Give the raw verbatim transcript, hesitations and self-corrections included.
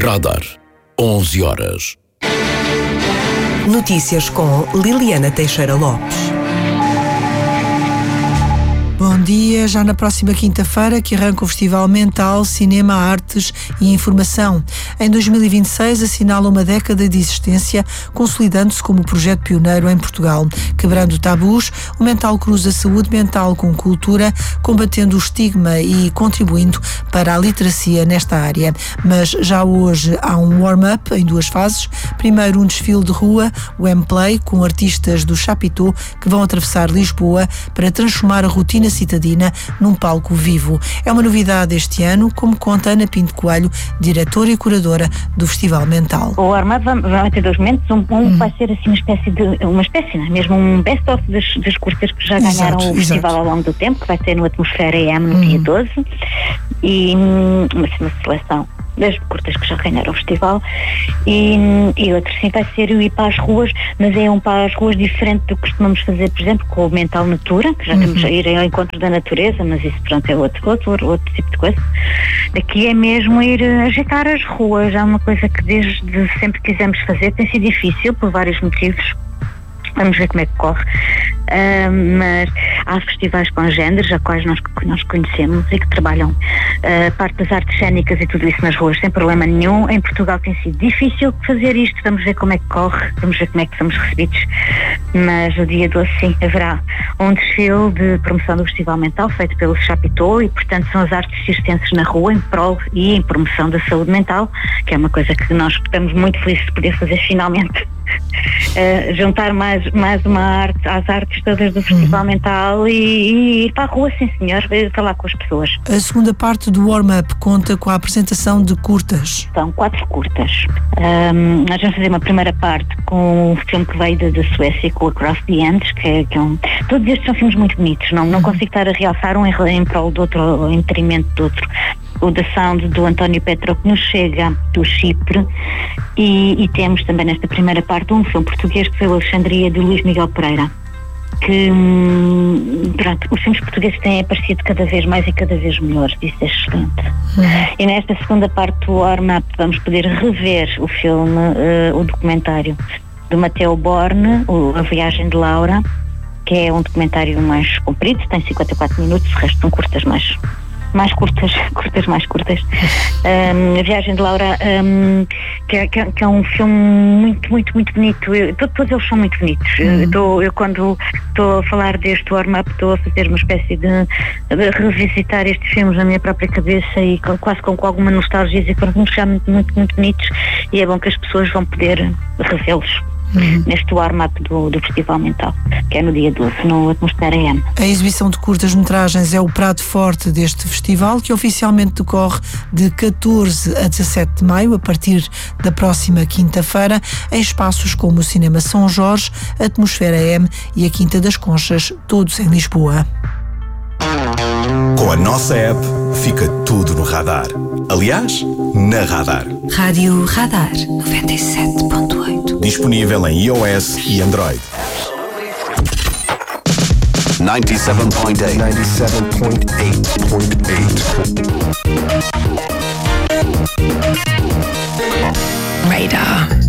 Radar, onze horas. Notícias com Liliana Teixeira Lopes. Bom dia, já na próxima quinta-feira que arranca o Festival Mental, Cinema, Artes e Informação. Em dois mil e vinte e seis assinala uma década de existência, consolidando-se como projeto pioneiro em Portugal. Quebrando tabus, o Mental cruza saúde mental com cultura, combatendo o estigma e contribuindo para a literacia nesta área. Mas já hoje há um warm-up em duas fases. Primeiro um desfile de rua, o M-Play, com artistas do Chapitão que vão atravessar Lisboa para transformar a rotina citadina num palco vivo. É uma novidade este ano, como conta Ana Pinto Coelho, diretora e curadora do Festival Mental. O warm-up vai ter dois momentos. Um, um hum. vai ser assim uma espécie de, uma espécie, não é? Mesmo um best-of das, das curtas que já Exato, ganharam o festival exato. ao longo do tempo, que vai ser no Atmosfera A M no hum. dia doze, e uma, uma seleção das curtas que já ganharam o festival, e, e outro sim vai ser o ir para as ruas, mas é um para as ruas diferente do que costumamos fazer, por exemplo, com o Mental Natura, que já uhum. temos a ir ao encontro da natureza, mas isso pronto é outro, outro, outro tipo de coisa. Aqui é mesmo ir agitar as ruas, é uma coisa que desde sempre quisemos fazer, tem sido difícil por vários motivos. Vamos ver como é que corre, uh, mas há festivais com géneros, a quais nós, nós conhecemos e que trabalham uh, parte das artes cênicas e tudo isso nas ruas sem problema nenhum. Em Portugal tem sido difícil fazer isto, vamos ver como é que corre, vamos ver como é que somos recebidos, mas no dia doze sim haverá um desfile de promoção do Festival Mental feito pelo Chapitão e portanto são as artes circenses na rua em prol e em promoção da saúde mental, que é uma coisa que nós estamos muito felizes de poder fazer finalmente. Uh, juntar mais, mais uma arte às artes todas do Festival uhum. Mental e, e ir para a rua, sim senhor, falar com as pessoas. A segunda parte do warm-up conta com a apresentação de curtas. São quatro curtas. Um, nós vamos fazer uma primeira parte com um filme que veio da, da Suécia, com Across the Andes, que é, que é um... Todos estes são filmes muito bonitos, não, não uhum. consigo estar a realçar um em, em prol do outro, ou em detrimento do outro. O The Sound do António Petro, que nos chega do Chipre, e, e temos também nesta primeira parte um filme português que foi o Alexandria, de Luís Miguel Pereira, que hum, pronto, os filmes portugueses têm aparecido cada vez mais e cada vez melhores, isso é excelente. Uhum. E nesta segunda parte do warm-up vamos poder rever o filme, uh, o documentário do Mateo Borne, o A Viagem de Laura, que é um documentário mais comprido, tem cinquenta e quatro minutos, o resto são curtas mais mais curtas, curtas mais curtas. Um, a Viagem de Laura, um, que, é, que, é, que é um filme muito, muito, muito bonito. Eu, todos, todos eles são muito bonitos. Uhum. Eu, tô, eu quando estou a falar deste warm-up estou a fazer uma espécie de, de revisitar estes filmes na minha própria cabeça e com, quase com, com alguma nostalgia, e foram filmes realmente muito, muito bonitos, e é bom que as pessoas vão poder revê-los. Uhum. Neste warm-up do, do Festival Mental, que é no dia doze, no Atmosfera A M. A exibição de curtas-metragens é o prato forte deste festival, que oficialmente decorre de catorze a dezassete de maio, a partir da próxima quinta-feira, em espaços como o Cinema São Jorge, a Atmosfera A M e a Quinta das Conchas, todos em Lisboa. Com a nossa app fica tudo no radar. Aliás, na Radar. Rádio Radar noventa e sete ponto oito. Disponível em iOS e Android. noventa e sete ponto oito. noventa e sete ponto oito. Radar.